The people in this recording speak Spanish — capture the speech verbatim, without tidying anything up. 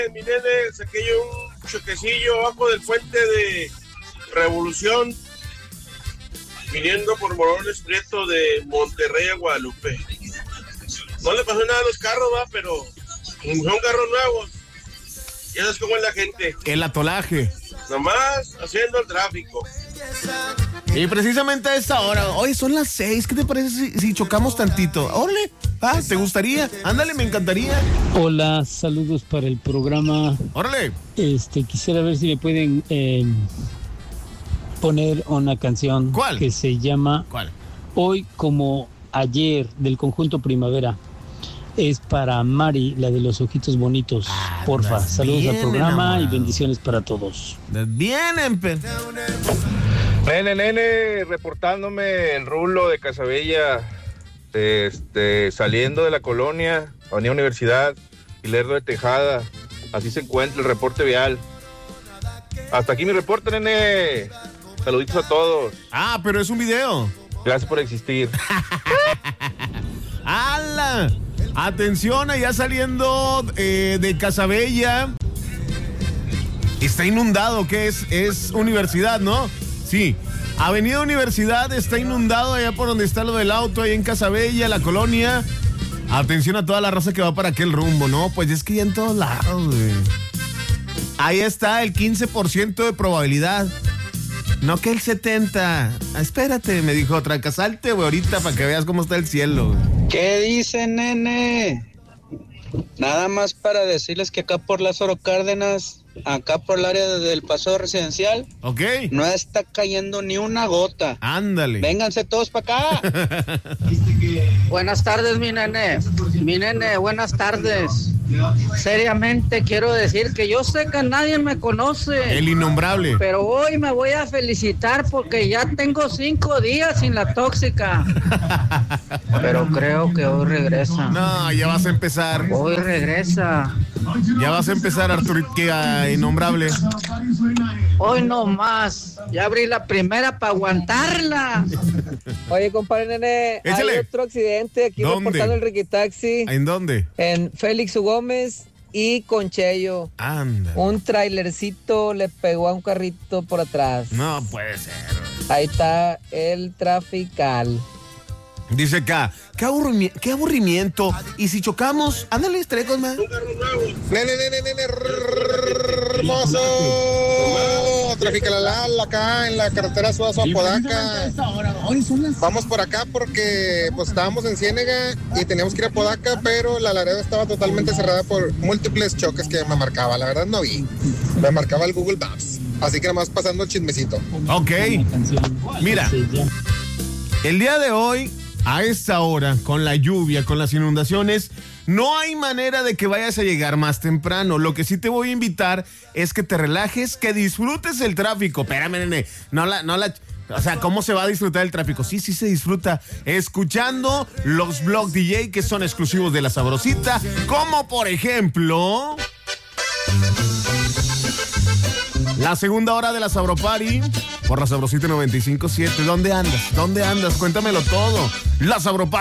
Mi nene, saqué yo un choquecillo abajo del puente de Revolución, viniendo por Morones Prieto de Monterrey a Guadalupe. No le pasó nada a los carros, va, pero son carros nuevos. Ya sabes cómo es la gente. El atolaje. Nomás haciendo el tráfico. Y precisamente a esta hora, hoy son las seis, ¿qué te parece si, si chocamos tantito? Órale, ah, ¿te gustaría? Ándale, me encantaría. Hola, saludos para el programa. Órale. Este, quisiera ver si me pueden eh, poner una canción. ¿Cuál? Que se llama ¿Cuál? Hoy como ayer, del conjunto Primavera. Es para Mari, la de los ojitos bonitos. Ah, porfa, saludos al programa enamorado. Y bendiciones para todos. Bien, Emper. Nene, nene, reportándome el rulo de Casabella, este, saliendo de la colonia, Avenida Universidad y Lerdo de Tejada. Así se encuentra el reporte vial. Hasta aquí mi reporte, nene. Saluditos a todos. Ah, pero es un video. Gracias por existir. ¡Hala! Atención, allá saliendo eh, de Casabella. Está inundado, ¿qué es? Es Universidad, ¿no? Sí. Avenida Universidad está inundado allá por donde está lo del auto, ahí en Casabella, la colonia. Atención a toda la raza que va para aquel rumbo, ¿no? Pues es que ya en todos lados, güey. Ahí está el quince por ciento de probabilidad. No que el setenta. Ah, espérate, me dijo otra. Casalte, güey, ahorita para que veas cómo está el cielo, güey. ¿Qué dice, nene? Nada más para decirles que acá por Lázaro Cárdenas, acá por el área del Paseo Residencial, ok, no está cayendo ni una gota. Ándale. Vénganse todos para acá. Buenas tardes, mi nene. Mi nene, buenas tardes. Seriamente quiero decir que yo sé que nadie me conoce. El innombrable. Pero hoy me voy a felicitar porque ya tengo cinco días sin la tóxica. Pero creo que hoy regresa. No, ya vas a empezar. Hoy regresa. Ya vas a empezar, Arturo, que uh, innombrable. Hoy no más. Ya abrí la primera para aguantarla. Oye, compadre nene, échale. Hay otro accidente aquí reportando el Riquitaxi. ¿En dónde? En Félix U. Gómez y Conchello. Anda. Un trailercito le pegó a un carrito por atrás. No puede ser. Ahí está el trafical. Dice acá, qué, aburrimi- qué aburrimiento. Y si chocamos, ándale, estrecos, man. Nene, nene, nene, hermoso. Traficalal acá en la carretera Suazo a Podaca. Vamos por acá porque pues estábamos en Ciénega y teníamos que ir a Podaca, pero la Laredo estaba totalmente cerrada por múltiples choques que me marcaba. La verdad no vi. Me marcaba el Google Maps. Así que nada más pasando el chismecito. Ok. Mira, el día de hoy, a esta hora, con la lluvia, con las inundaciones, no hay manera de que vayas a llegar más temprano. Lo que sí te voy a invitar es que te relajes, que disfrutes el tráfico. Espérame, nene, no la, no la, o sea, ¿cómo se va a disfrutar el tráfico? Sí, sí se disfruta escuchando los Blog D J que son exclusivos de La Sabrosita, como por ejemplo la segunda hora de La Sabro Party por La Sabrosita noventa y cinco punto siete. ¿Dónde andas? ¿Dónde andas? Cuéntamelo todo. La Sabro Party.